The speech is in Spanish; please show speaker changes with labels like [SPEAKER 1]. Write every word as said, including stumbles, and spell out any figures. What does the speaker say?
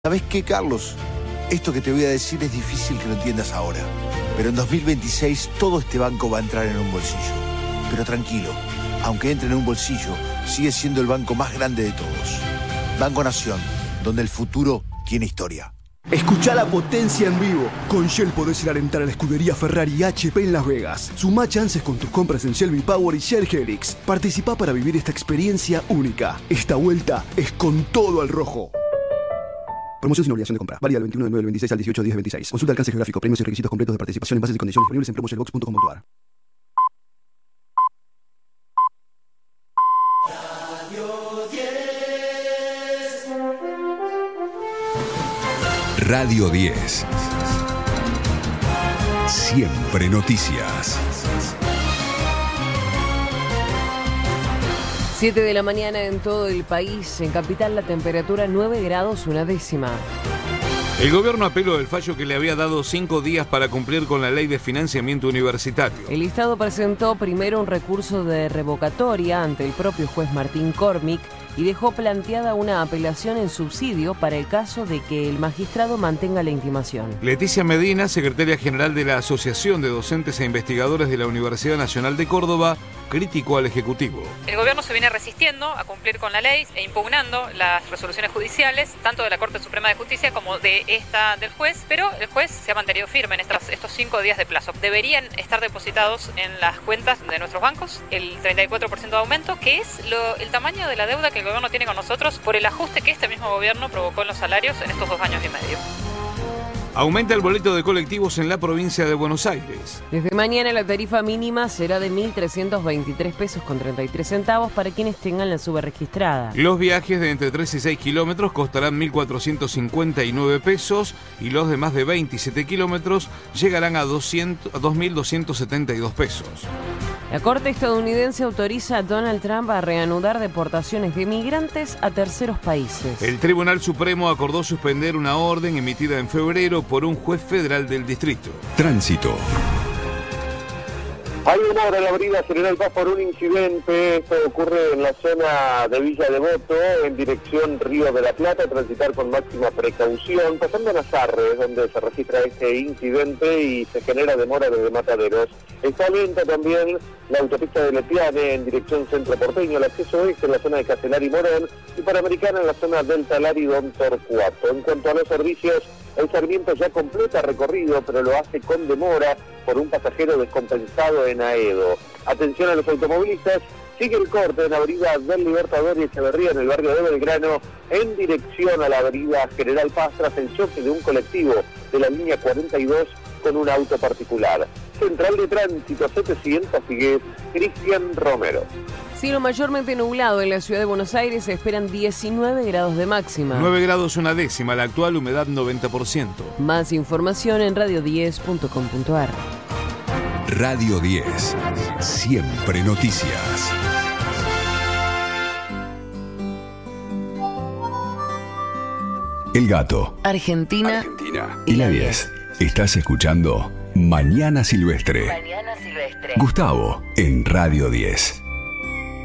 [SPEAKER 1] ¿Sabes qué, Carlos? Esto que te voy a decir es difícil que lo entiendas ahora. Pero en dos mil veintiséis todo este banco va a entrar en un bolsillo. Pero tranquilo, aunque entre en un bolsillo, sigue siendo el banco más grande de todos. Banco Nación, donde el futuro tiene historia.
[SPEAKER 2] Escucha la potencia en vivo. Con Shell podés ir a alentar a la escudería Ferrari y H P en Las Vegas. Sumá chances con tus compras en Shell V-Power y Shell Helix. Participá para vivir esta experiencia única. Esta vuelta es con todo al rojo. Promoción sin obligación de compra. Válida del veintiuno de nueve del veintiséis al dieciocho de diez del veintiséis. Consulta alcance geográfico, premios y requisitos completos de participación en bases y condiciones disponibles en promotionbox punto com punto a r.
[SPEAKER 3] Radio diez. Siempre noticias.
[SPEAKER 4] siete de la mañana en todo el país. En Capital la temperatura nueve grados una décima.
[SPEAKER 5] El gobierno apeló el fallo que le había dado cinco días para cumplir con la ley de financiamiento universitario.
[SPEAKER 4] El Estado presentó primero un recurso de revocatoria ante el propio juez Martín Cormick y dejó planteada una apelación en subsidio para el caso de que el magistrado mantenga la intimación.
[SPEAKER 5] Leticia Medina, secretaria general de la Asociación de Docentes e Investigadores de la Universidad Nacional de Córdoba, criticó al Ejecutivo.
[SPEAKER 6] El gobierno se viene resistiendo a cumplir con la ley e impugnando las resoluciones judiciales, tanto de la Corte Suprema de Justicia como de esta del juez, pero el juez se ha mantenido firme en estos, estos cinco días de plazo. Deberían estar depositados en las cuentas de nuestros bancos el treinta y cuatro por ciento de aumento, que es lo, el tamaño de la deuda que el gobierno tiene con nosotros por el ajuste que este mismo gobierno provocó en los salarios en estos dos años y medio.
[SPEAKER 5] Aumenta el boleto de colectivos en la provincia de Buenos Aires.
[SPEAKER 4] Desde mañana la tarifa mínima será de mil trescientos veintitrés pesos con treinta y tres centavos para quienes tengan la subregistrada.
[SPEAKER 5] Los viajes de entre tres y seis kilómetros costarán mil cuatrocientos cincuenta y nueve pesos y los de más de veintisiete kilómetros llegarán a dos mil doscientos setenta y dos pesos.
[SPEAKER 4] La Corte estadounidense autoriza a Donald Trump a reanudar deportaciones de migrantes a terceros países.
[SPEAKER 5] El Tribunal Supremo acordó suspender una orden emitida en febrero por un juez federal del distrito.
[SPEAKER 3] Tránsito.
[SPEAKER 7] Hay demora en la avenida General Paz por un incidente. Esto ocurre en la zona de Villa Devoto, en dirección Río de la Plata. Transitar con máxima precaución. Pasando a Nazarre, donde se registra este incidente y se genera demora desde Mataderos. Está lenta también la autopista de Letiane en dirección Centro Porteño, el acceso oeste en la zona de Castelar y Morón, y Panamericana en la zona del Talar y Don Torcuato. En cuanto a los servicios, el Sarmiento ya completa recorrido, pero lo hace con demora por un pasajero descompensado en Aedo. Atención a los automovilistas, sigue el corte en la avenida del Libertador y Echeverría en el barrio de Belgrano, en dirección a la avenida General Paz, tras el choque de un colectivo de la línea cuarenta y dos con un auto particular. Central de Tránsito setecientos Figués, Cristian Romero.
[SPEAKER 4] Cielo mayormente nublado en la ciudad de Buenos Aires, se esperan diecinueve grados de máxima.
[SPEAKER 5] nueve grados una décima, la actual humedad noventa por ciento.
[SPEAKER 4] Más información en radio diez punto com punto a r.
[SPEAKER 3] Radio diez. Siempre noticias. El Gato.
[SPEAKER 4] Argentina.
[SPEAKER 3] Argentina. Y la diez. Estás escuchando Mañana Silvestre.
[SPEAKER 4] Mañana Silvestre.
[SPEAKER 3] Gustavo en Radio diez.